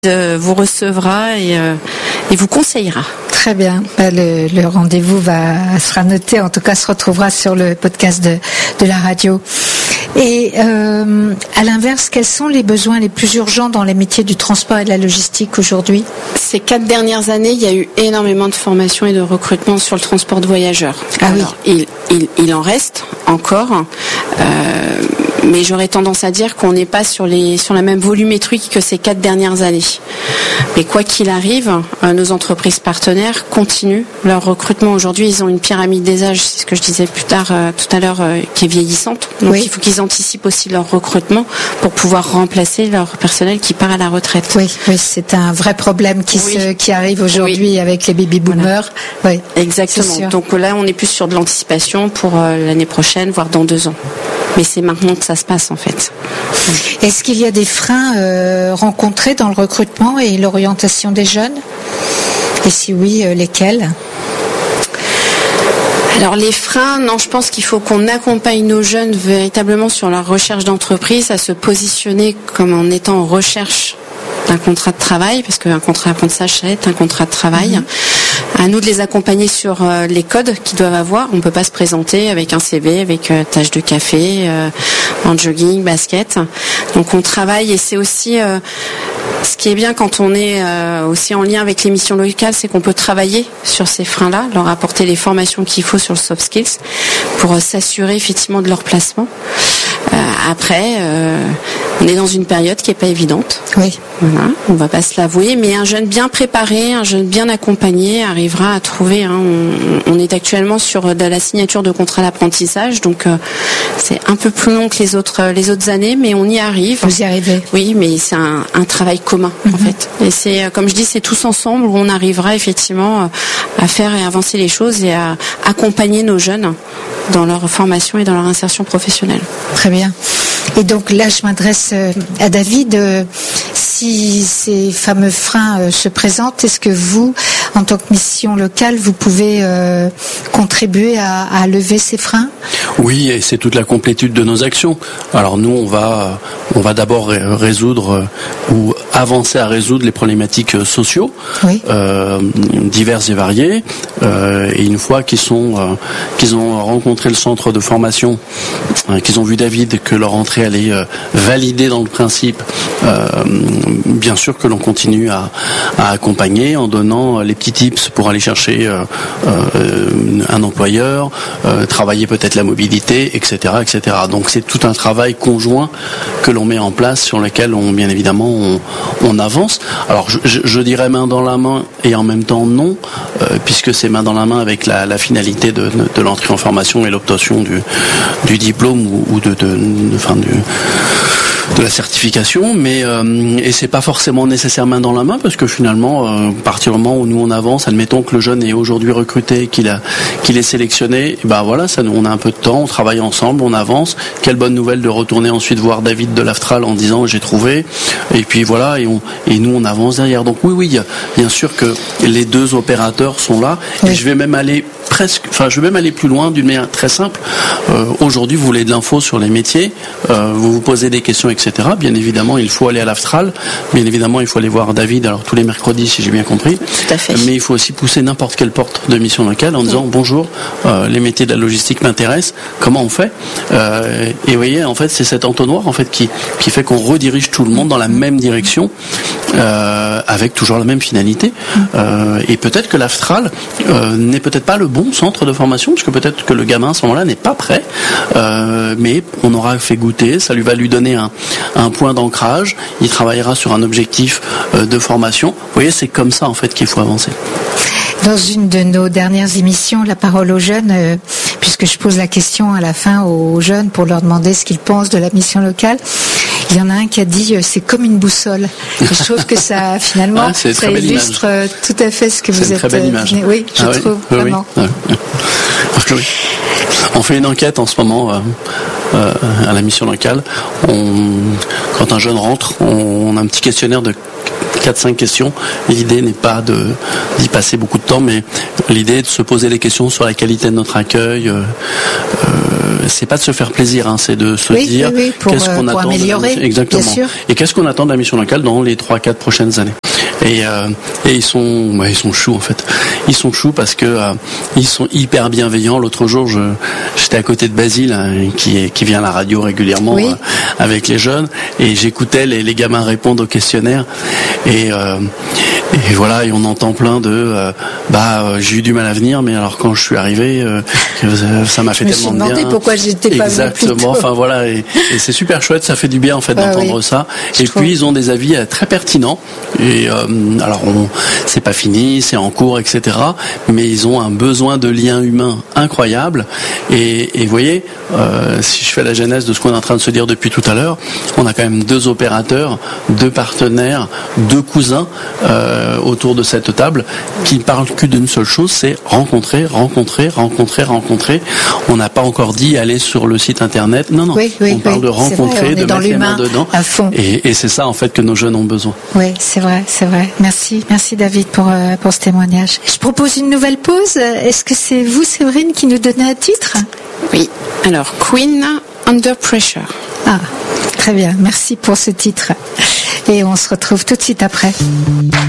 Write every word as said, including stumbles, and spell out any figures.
euh, vous recevra et, euh, et vous conseillera. Très bien. Le, le rendez-vous va, sera noté, en tout cas se retrouvera sur le podcast de, de la radio. Et euh, à l'inverse, quels sont les besoins les plus urgents dans les métiers du transport et de la logistique aujourd'hui ? Ces quatre dernières années, il y a eu énormément de formations et de recrutement sur le transport de voyageurs. Ah Alors, oui. il, il, il en reste encore, euh, mais j'aurais tendance à dire qu'on n'est pas sur, les, sur la même volumétrie que ces quatre dernières années. Mais quoi qu'il arrive, euh, nos entreprises partenaires continuent leur recrutement. Aujourd'hui, ils ont une pyramide des âges, c'est ce que je disais plus tard, euh, tout à l'heure, euh, qui est vieillissante. Donc oui. il faut qu'ils anticipent aussi leur recrutement pour pouvoir remplacer leur personnel qui part à la retraite. Oui, oui, c'est un vrai problème qui, oui. se, qui arrive aujourd'hui oui. avec les baby-boomers. Voilà. Oui, exactement. Donc là, on est plus sur de l'anticipation pour euh, l'année prochaine, voire dans deux ans. Mais c'est maintenant que ça se passe en fait. Est-ce qu'il y a des freins euh, rencontrés dans le recrutement et l'orientation des jeunes ? Et si oui, euh, lesquels ? Alors les freins, non, je pense qu'il faut qu'on accompagne nos jeunes véritablement sur leur recherche d'entreprise, à se positionner comme en étant en recherche d'un contrat de travail, parce qu'un contrat d'apprentissage, ça est un contrat de travail. Mmh. À nous de les accompagner sur euh, les codes qu'ils doivent avoir. On ne peut pas se présenter avec un C V, avec euh, tache de café, euh, en jogging, basket. Donc on travaille et c'est aussi... Euh, ce qui est bien quand on est euh, aussi en lien avec les missions locales, c'est qu'on peut travailler sur ces freins-là, leur apporter les formations qu'il faut sur le soft skills pour euh, s'assurer effectivement de leur placement. Euh, après, euh, on est dans une période qui n'est pas évidente. Oui. Voilà, on ne va pas se l'avouer, mais un jeune bien préparé, un jeune bien accompagné arrivera à trouver. Hein, on, on est actuellement sur de la signature de contrat d'apprentissage, donc euh, c'est un peu plus long que les autres les autres années, mais on y arrive. Vous y arrivez. Oui, mais c'est un, un travail commun mm-hmm. en fait. Et c'est, comme je dis, c'est tous ensemble où on arrivera effectivement à faire et avancer les choses et à accompagner nos jeunes dans leur formation et dans leur insertion professionnelle. Très bien. Et donc là, je m'adresse à David. Si ces fameux freins se présentent, est-ce que vous, en tant que mission locale, vous pouvez euh, contribuer à, à lever ces freins ? Oui, et c'est toute la complétude de nos actions. Alors nous, on va, on va d'abord résoudre ou avancer à résoudre les problématiques sociaux, oui. euh, diverses et variées. Euh, et une fois qu'ils sont, euh, qu'ils ont rencontré le centre de formation, euh, qu'ils ont vu David, que leur entrée elle est euh, validée dans le principe, euh, bien sûr que l'on continue à, à accompagner en donnant les petits tips pour aller chercher euh, euh, un employeur, euh, travailler peut-être la mobilité, et cetera, et cetera. Donc c'est tout un travail conjoint que l'on met en place sur lequel on, bien évidemment, on, on avance. Alors je, je, je dirais main dans la main et en même temps non, euh, puisque c'est main dans la main avec la, la finalité de, de, de l'entrée en formation et l'obtention du, du diplôme ou, ou de, de, de, enfin, du de la certification, mais euh, et c'est pas forcément nécessaire main dans la main parce que finalement, euh, à partir du moment où nous on avance, admettons que le jeune est aujourd'hui recruté, qu'il a, qu'il est sélectionné, et ben voilà, ça, on a un peu de temps, on travaille ensemble, on avance. Quelle bonne nouvelle de retourner ensuite voir David de l'Aftral en disant j'ai trouvé, et puis voilà, et, on, et nous on avance derrière. Donc oui, oui, il y a, bien sûr que les deux opérateurs sont là, oui. Et je vais même aller presque, enfin je vais même aller plus loin d'une manière très simple. Euh, aujourd'hui, vous voulez de l'info sur les métiers, euh, vous vous posez des questions, et cetera. Bien évidemment, il faut aller à l'Aftral. Bien évidemment, il faut aller voir David. Alors tous les mercredis, si j'ai bien compris. Tout à fait. Mais il faut aussi pousser n'importe quelle porte de mission locale en disant oui. bonjour, euh, les métiers de la logistique m'intéressent. Comment on fait euh, Et vous voyez, en fait, c'est cet entonnoir en fait qui qui fait qu'on redirige tout le monde dans la même direction, euh, avec toujours la même finalité. Euh, et peut-être que l'Aftral euh, n'est peut-être pas le bon centre de formation, parce que peut-être que le gamin à ce moment-là n'est pas prêt. Euh, mais on aura fait goûter, ça lui va lui donner un un point d'ancrage, il travaillera sur un objectif euh, de formation. Vous voyez, c'est comme ça en fait qu'il faut avancer. Dans une de nos dernières émissions, La parole aux jeunes, euh, puisque je pose la question à la fin aux jeunes pour leur demander ce qu'ils pensent de la mission locale, il y en a un qui a dit euh, c'est comme une boussole. Et je trouve que ça finalement ah, ça illustre euh, tout à fait ce que c'est vous une êtes. Très belle image. Euh, oui, je ah, trouve oui, vraiment. Oui, oui. oui. On fait une enquête en ce moment euh, euh, à la mission locale. On, quand un jeune rentre, on, on a un petit questionnaire de quatre cinq questions. L'idée n'est pas de, d'y passer beaucoup de temps, mais l'idée est de se poser les questions sur la qualité de notre accueil. Euh, euh, c'est pas de se faire plaisir, hein, c'est de se oui, dire oui, oui, pour, qu'est-ce qu'on pour attend améliorer, de la, exactement. Bien sûr. Et qu'est-ce qu'on attend de la mission locale dans les trois quatre prochaines années. Et, euh, et ils sont, ouais, ils sont choux en fait. Ils sont choux parce que euh, ils sont hyper bienveillants. L'autre jour, je, j'étais à côté de Basile, hein, qui, qui vient à la radio régulièrement oui. euh, avec les jeunes, et j'écoutais les, les gamins répondre aux questionnaires. Et, euh, et voilà, et on entend plein de, euh, bah, euh, j'ai eu du mal à venir, mais alors quand je suis arrivé, euh, ça m'a fait je tellement me suis demandé bien. pourquoi j'étais pas venu plus tôt. Exactement. Enfin voilà, et, et c'est super chouette. Ça fait du bien en fait ah, d'entendre oui. ça. Je et trouve. puis ils ont des avis euh, très pertinents. Et euh, alors, on, c'est pas fini, c'est en cours, et cetera. Mais ils ont un besoin de lien humain incroyable. Et, et vous voyez, euh, si je fais la genèse de ce qu'on est en train de se dire depuis tout à l'heure, on a quand même deux opérateurs, deux partenaires, deux cousins euh, autour de cette table qui ne parlent que d'une seule chose, c'est rencontrer, rencontrer, rencontrer, rencontrer. On n'a pas encore dit aller sur le site internet. Non, non. Oui, oui, on parle oui, de rencontrer, vrai, de mettre les mains dedans. À fond. Et, et c'est ça en fait que nos jeunes ont besoin. Oui, c'est vrai, c'est vrai. Merci, merci David pour euh, pour ce témoignage. Je propose une nouvelle pause. Est-ce que c'est vous, Séverine, qui nous donnez un titre ? Oui. Alors, Queen, Under Pressure. Ah, très bien. Merci pour ce titre. Et on se retrouve tout de suite après.